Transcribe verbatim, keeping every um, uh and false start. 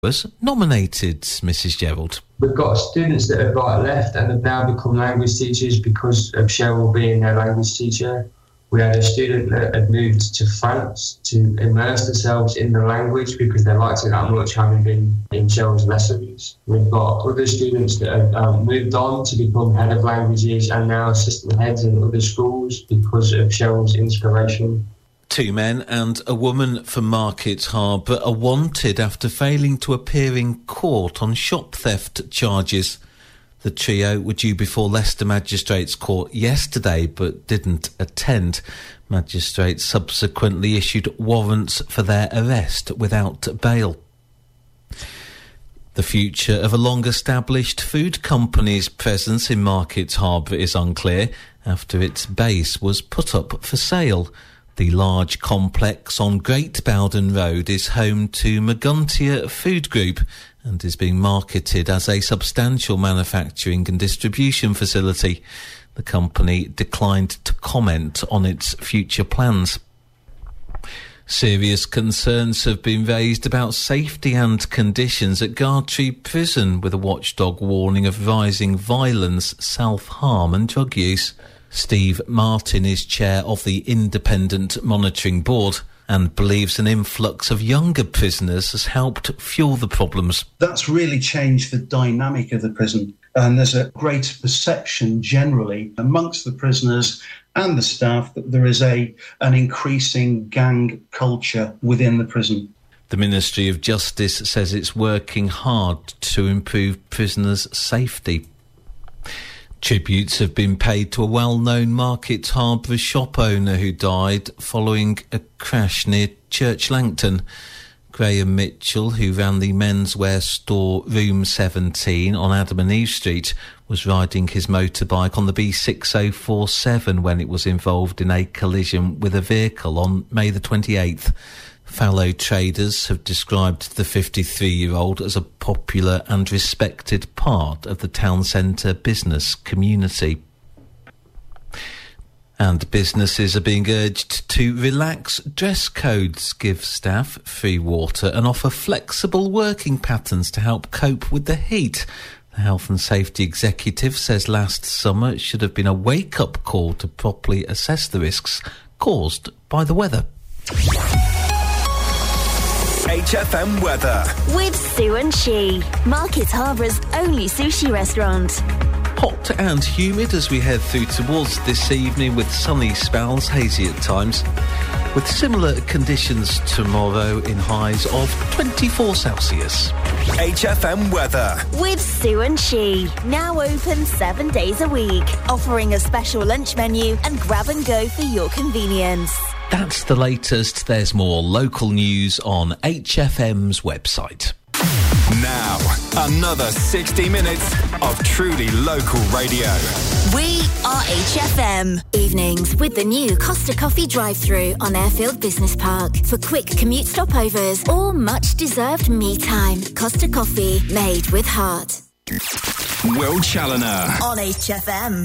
was nominated, Missus Gerald. We've got students that have like left and have now become language teachers because of Cheryl being their language teacher. We had a student that had moved to France to immerse themselves in the language because they liked it that much, having been in Cheryl's lessons. We've got other students that have um, moved on to become head of languages and now assistant heads in other schools because of Cheryl's inspiration. Two men and a woman from Market Harbour are wanted after failing to appear in court on shop theft charges. The trio were due before Leicester Magistrates Court yesterday but didn't attend. Magistrates subsequently issued warrants for their arrest without bail. The future of a long-established food company's presence in Market Harbour is unclear after its base was put up for sale. The large complex on Great Bowden Road is home to Maguntia Food Group and is being marketed as a substantial manufacturing and distribution facility. The company declined to comment on its future plans. Serious concerns have been raised about safety and conditions at Gartree Prison, with a watchdog warning of rising violence, self-harm and drug use. Steve Martin is chair of the Independent Monitoring Board and believes an influx of younger prisoners has helped fuel the problems. That's really changed the dynamic of the prison, and there's a greater perception generally amongst the prisoners and the staff that there is a an increasing gang culture within the prison. The Ministry of Justice says it's working hard to improve prisoners' safety. Tributes have been paid to a well-known Market Harbour shop owner who died following a crash near Church Langton. Graham Mitchell, who ran the menswear store Room seventeen on Adam and Eve Street, was riding his motorbike on the B six oh four seven when it was involved in a collision with a vehicle on May the twenty-eighth. Fallow traders have described the fifty-three-year-old as a popular and respected part of the town centre business community. And businesses are being urged to relax dress codes, give staff free water and offer flexible working patterns to help cope with the heat. The Health and Safety Executive says last summer it should have been a wake-up call to properly assess the risks caused by the weather. H F M weather with Sue and She, Market Harbour's only sushi restaurant. Hot and humid as we head through towards this evening with sunny spells, hazy at times, with similar conditions tomorrow in highs of twenty-four Celsius. H F M weather with Sue and She, now open seven days a week, offering a special lunch menu and grab and go for your convenience. That's the latest. There's more local news on H F M's website. Now, another sixty minutes of truly local radio. We are H F M. Evenings with the new Costa Coffee drive-thru on Airfield Business Park. For quick commute stopovers or much-deserved me time. Costa Coffee, made with heart. Will Challoner on H F M.